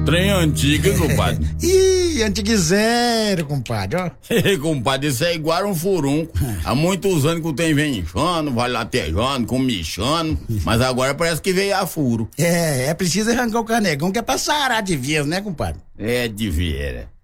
Trem antigo, hein, compadre? Ih, antigo zero, compadre, ó. Compadre, isso é igual um furunco. Há muitos anos que o trem vem inchando, vai latejando, comichando, mas agora parece que veio a furo. É preciso arrancar o canegão que é pra sarar de vez, né, compadre? É de veras.